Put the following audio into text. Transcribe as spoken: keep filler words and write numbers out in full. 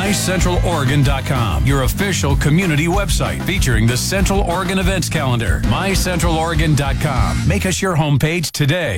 my central oregon dot com, your official community website featuring the Central Oregon events calendar. my central oregon dot com. Make us your homepage today.